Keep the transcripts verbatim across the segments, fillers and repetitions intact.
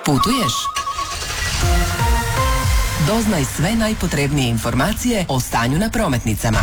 Putuješ? Doznaj sve najpotrebnije informacije o stanju na prometnicama.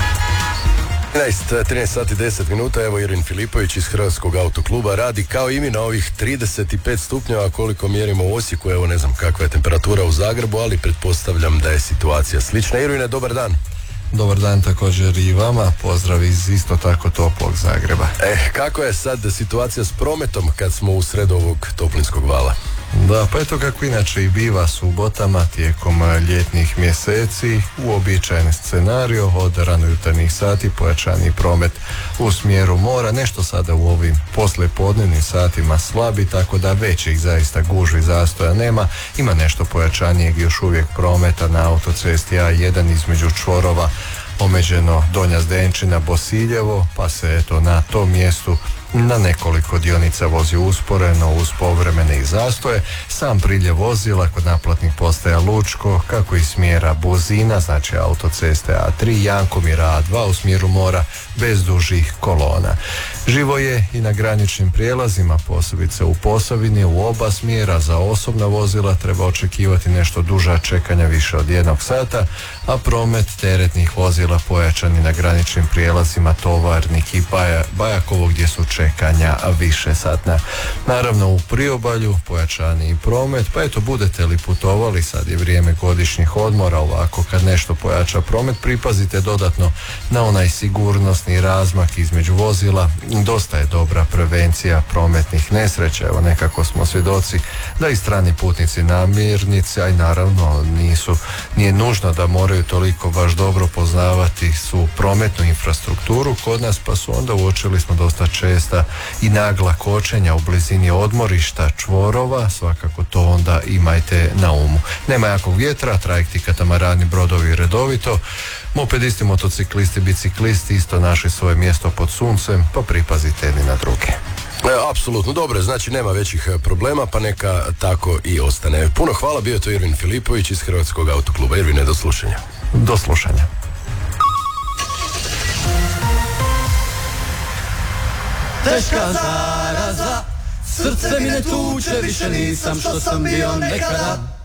trinaest, trinaest sati deset minuta, evo Irvin Filipović iz Hrvatskog autokluba radi kao i mi na ovih trideset pet stupnjeva koliko mjerimo u Osijeku, evo ne znam kakva je temperatura u Zagrebu, ali pretpostavljam da je situacija slična. Irvine, dobar dan. Dobar dan također i vama, pozdrav iz isto tako toplog Zagreba. Eh, kako je sad situacija s prometom kad smo u sred ovog toplinskog vala? Da, pa eto kako inače i biva subotama tijekom ljetnih mjeseci, uobičajen scenario od ranojutarnjih sati, pojačani promet u smjeru mora, nešto sada u ovim poslijepodnevnim satima slabi, tako da većih zaista gužvi zastoja nema, ima nešto pojačanijeg još uvijek prometa na autocesti A jedan između čvorova omeđeno Donja Zdenčina Bosiljevo, pa se eto na tom mjestu na nekoliko dionica vozi usporeno uz povremene i zastoje. Sam priljev vozila kod naplatnih postaja Lučko, kako iz smjera Buzina, znači autoceste A tri, Jankomira A dva u smjeru mora, bez dužih kolona. Živo je i na graničnim prijelazima, posebice u Posavini, u oba smjera. Za osobna vozila treba očekivati nešto duža čekanja, više od jednog sata, a promet teretnih vozila pojačani na graničnim prijelazima Tovarnik i Baja, Bajakovo gdje su čekanja više satna. Naravno u priobalju pojačani promet, pa eto budete li putovali, sad je vrijeme godišnjih odmora, ovako kad nešto pojača promet, pripazite dodatno na onaj sigurnosni razmak između vozila. Dosta je dobra prevencija prometnih nesreća, evo nekako smo svjedoci da i strani putnici namirnice, a i naravno nisu, nije nužno da moraju toliko baš dobro poznavati su prometnu infrastrukturu kod nas, pa su onda uočili smo dosta česta i nagla kočenja u blizini odmorišta čvorova, svakako to onda imajte na umu. Nema jakog vjetra, trajekti, katamarani, brodovi redovito, mopedisti, motociklisti, biciklisti isto našli svoje mjesto pod suncem, pa pripazite ni na druge. E, apsolutno, dobro, znači nema većih problema, pa neka tako i ostane. Puno hvala, bio je to Irvin Filipović iz Hrvatskog autokluba. Irvine, do slušanja. Do slušanja. Teška zaraza, srce mi ne tuče, više nisam što sam bio nekada.